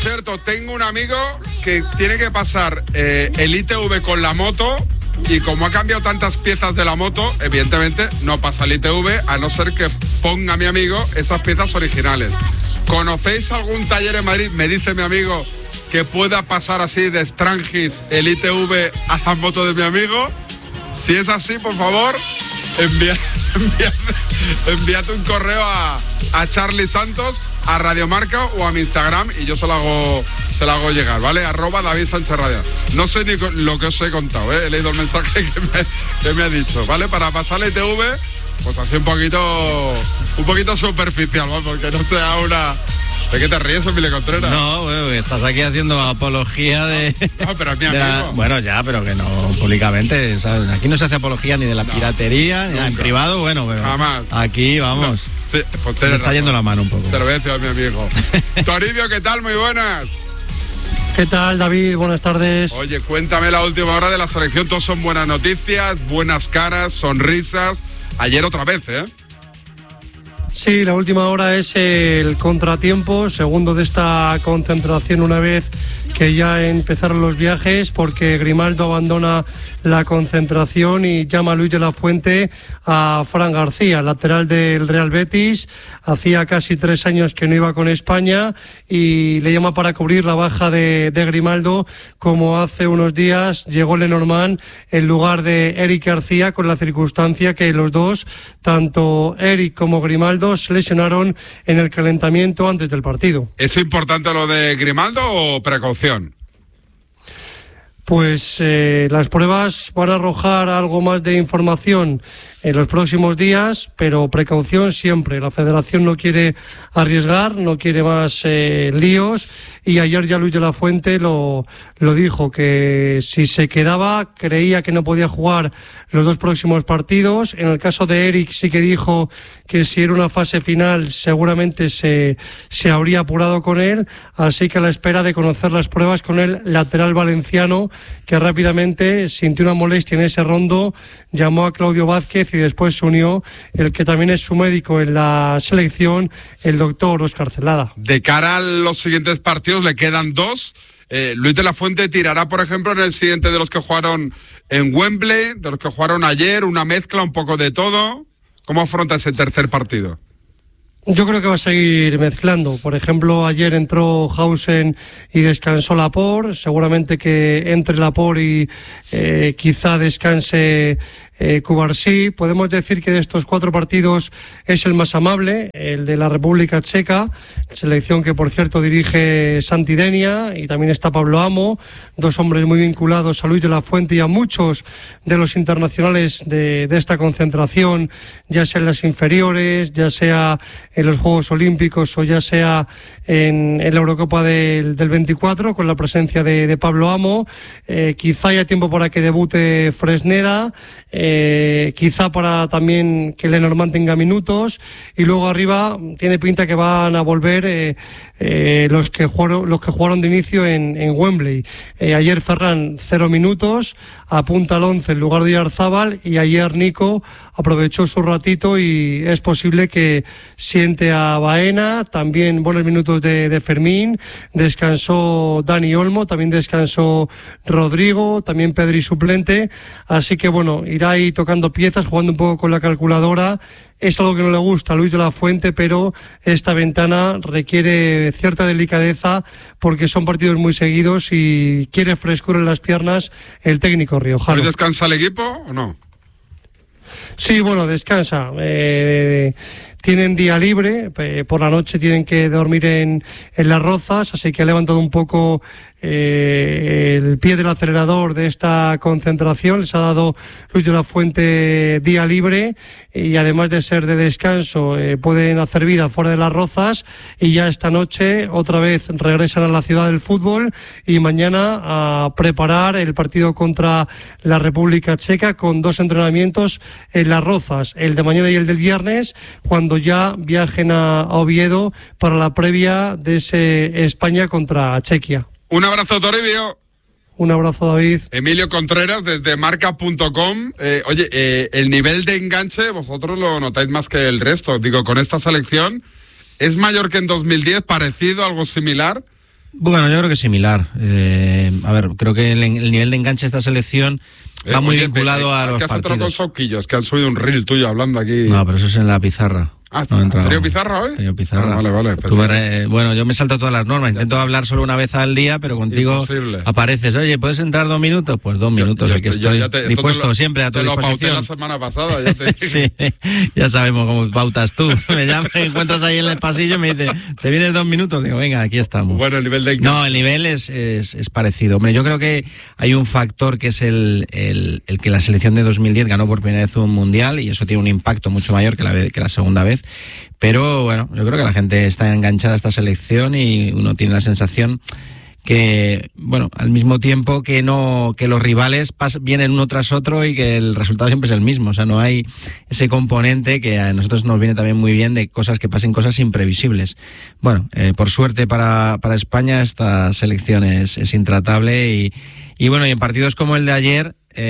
cierto, tengo un amigo que tiene que pasar el ITV con la moto y como ha cambiado tantas piezas de la moto, evidentemente no pasa el ITV a no ser que ponga a mi amigo esas piezas originales. ¿Conocéis algún taller en Madrid, me dice mi amigo, que pueda pasar así de Strangis el ITV a la moto de mi amigo? Si es así, por favor, envíate un correo a Charlie Santos, a Radio Marca o a mi Instagram y yo se lo hago llegar, ¿vale? @DavidSánchezRadio. No sé ni lo que os he contado, he leído el mensaje que me ha dicho, ¿vale? Para pasar el ITV, pues así un poquito superficial, ¿vale? Porque no sea una... ¿De qué te ríes, Emilio Contreras? No, bueno, estás aquí haciendo apología de... No, pero es mi amigo. Bueno, ya, pero que no públicamente, ¿sabes? Aquí no se hace apología ni de la piratería, ni en privado, bueno, pero... Jamás. Aquí, vamos... No. Sí, pues me está yendo la mano un poco. Cerveza, mi amigo. Toribio, ¿qué tal? Muy buenas. ¿Qué tal, David? Buenas tardes. Oye, cuéntame la última hora de la selección. Todos son buenas noticias, buenas caras, sonrisas. Ayer otra vez, ¿eh? Sí, la última hora es el contratiempo, segundo de esta concentración una vez que ya empezaron los viajes, porque Grimaldo abandona la concentración y llama a Luis de la Fuente a Fran García, lateral del Real Betis. Hacía casi 3 años que no iba con España y le llama para cubrir la baja de Grimaldo, como hace unos días llegó Lenormand en lugar de Eric García, con la circunstancia que los dos, tanto Eric como Grimaldo, se lesionaron en el calentamiento antes del partido. ¿Es importante lo de Grimaldo o precaución? Pues las pruebas van a arrojar algo más de información en los próximos días, pero precaución siempre. La Federación no quiere arriesgar, no quiere más líos, y ayer ya Luis de la Fuente lo dijo, que si se quedaba creía que no podía jugar los 2 próximos partidos. En el caso de Eric sí que dijo que si era una fase final seguramente se habría apurado con él, así que a la espera de conocer las pruebas con el lateral valenciano, que rápidamente sintió una molestia en ese rondo, llamó a Claudio Vázquez y después se unió el que también es su médico en la selección, el doctor Óscar Celada. De cara a los siguientes partidos, le quedan 2. Luis de la Fuente tirará, por ejemplo, en el siguiente de los que jugaron en Wembley, de los que jugaron ayer, una mezcla, un poco de todo. ¿Cómo afronta ese tercer partido? Yo creo que va a seguir mezclando. Por ejemplo, ayer entró Hausen y descansó Laporte. Seguramente que entre Laporte y quizá descanse Cubarsí. Podemos decir que de estos 4 partidos es el más amable, el de la República Checa, selección que por cierto dirige Santi Denia, y también está Pablo Amo, 2 hombres muy vinculados a Luis de la Fuente y a muchos de los internacionales de esta concentración, ya sea en las inferiores, ya sea en los Juegos Olímpicos o ya sea en la Eurocopa del 24, con la presencia de Pablo Amo. Quizá haya tiempo para que debute Fresneda, quizá para también que Lenormand tenga minutos, y luego arriba tiene pinta que van a volver los que jugaron de inicio en Wembley. Ayer Ferran 0 minutos, apunta al 11 en lugar de Oyarzábal, y ayer Nico aprovechó su ratito y es posible que siente a Baena. También buenos minutos de Fermín, descansó Dani Olmo, también descansó Rodrigo, también Pedri suplente, así que bueno, irá ahí tocando piezas, jugando un poco con la calculadora. Es algo que no le gusta a Luis de la Fuente, pero esta ventana requiere cierta delicadeza porque son partidos muy seguidos y quiere frescura en las piernas el técnico riojano. ¿Hoy descansa el equipo o no? Sí, bueno, descansa. Tienen día libre, por la noche tienen que dormir en Las Rozas, así que ha levantado un poco el pie del acelerador de esta concentración. Les ha dado Luis de la Fuente día libre, y además de ser de descanso pueden hacer vida fuera de Las Rozas, y ya esta noche otra vez regresan a la ciudad del fútbol y mañana a preparar el partido contra la República Checa, con 2 entrenamientos en Las Rozas, el de mañana y el del viernes, cuando ya viajen a Oviedo para la previa de ese España contra Chequia. Un abrazo, Toribio. Un abrazo, David. Emilio Contreras, desde marca.com. Oye, el nivel de enganche, vosotros lo notáis más que el resto. Digo, con esta selección, ¿es mayor que en 2010? ¿Parecido, algo similar? Bueno, yo creo que es similar. A ver, creo que el nivel de enganche de esta selección va muy vinculado a los partidos. ¿Qué has entrado con Sauquillos? Que han subido un reel tuyo hablando aquí. No, pero eso es en la pizarra. Ah, ¿has tenido pizarra hoy? Tengo pizarra. Vale. Bueno, yo me salto todas las normas. Intento hablar solo una vez al día, pero contigo Imposible. apareces. Oye, ¿puedes entrar 2 minutos? Pues 2 minutos. Aquí estoy dispuesto siempre a tu disposición. Te lo pauté la semana pasada. Ya te... Sí, ya sabemos cómo pautas tú. Me encuentras ahí en el pasillo y me dices, ¿te vienes 2 minutos? Digo, venga, aquí estamos. Bueno, el nivel de... No, el nivel es parecido. Hombre, yo creo que hay un factor que es el que la selección de 2010 ganó por primera vez un mundial y eso tiene un impacto mucho mayor que la segunda vez. Pero bueno, yo creo que la gente está enganchada a esta selección y uno tiene la sensación que, bueno, al mismo tiempo que los rivales vienen uno tras otro y que el resultado siempre es el mismo. O sea, no hay ese componente que a nosotros nos viene también muy bien de cosas que pasen, cosas imprevisibles. Bueno, por suerte para España esta selección es intratable y bueno, y en partidos como el de ayer,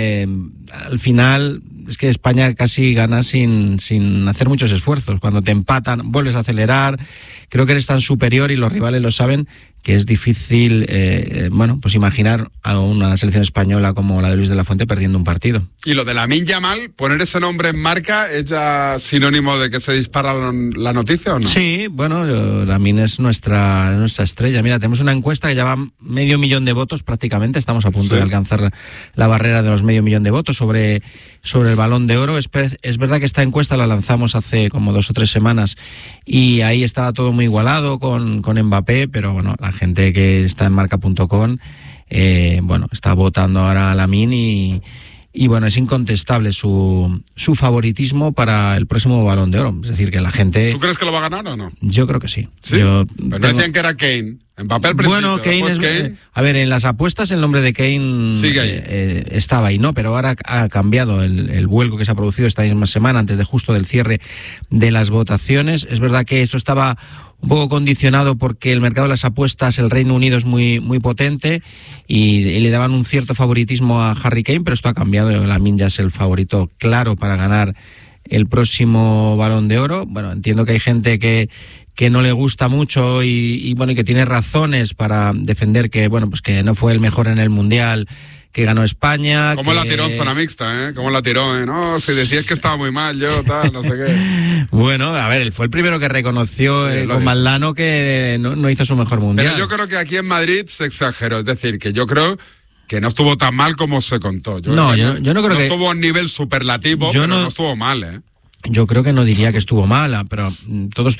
al final es que España casi gana sin hacer muchos esfuerzos. Cuando te empatan, vuelves a acelerar. Creo que eres tan superior y los rivales lo saben que es difícil, pues imaginar a una selección española como la de Luis de la Fuente perdiendo un partido. Y lo de Lamine Yamal, poner ese nombre en marca, ¿es ya sinónimo de que se dispara la noticia o no? Sí, bueno, Lamine es nuestra estrella. Mira, tenemos una encuesta que ya va 500.000 de votos prácticamente. Estamos a punto de alcanzar la barrera de los 500.000 de votos sobre el Balón de Oro. Es verdad que esta encuesta la lanzamos hace como 2 o 3 semanas y ahí estaba todo muy igualado con Mbappé, pero bueno, la gente que está en marca.com está votando ahora a Lamine y bueno, es incontestable su favoritismo para el próximo Balón de Oro. Es decir, que la gente... ¿Tú crees que lo va a ganar o no? Yo creo que sí. ¿Sí? Pero no decían que era Kane. Mbappé al principio. Bueno, Kane a ver, en las apuestas el nombre de Kane sigue ahí. Estaba ahí, ¿no? Pero ahora ha cambiado el vuelco que se ha producido esta misma semana, antes de justo del cierre de las votaciones. Es verdad que esto estaba un poco condicionado porque el mercado de las apuestas, el Reino Unido es muy, muy potente y le daban un cierto favoritismo a Harry Kane, pero esto ha cambiado. Lamine ya es el favorito claro para ganar el próximo Balón de Oro. Bueno, entiendo que hay gente que no le gusta mucho y que tiene razones para defender que, bueno, pues que no fue el mejor en el Mundial que ganó España. ¿Cómo la tiró en zona mixta, ¿Cómo la tiró, No, si decías que estaba muy mal, yo, tal, no sé qué. Bueno, a ver, él fue el primero que reconoció con Maldano que no hizo su mejor Mundial. Pero yo creo que aquí en Madrid se exageró, es decir, que yo creo que no estuvo tan mal como se contó. Yo no creo que... No estuvo a un nivel superlativo, pero no estuvo mal, Yo creo que no diría que estuvo mal, pero todos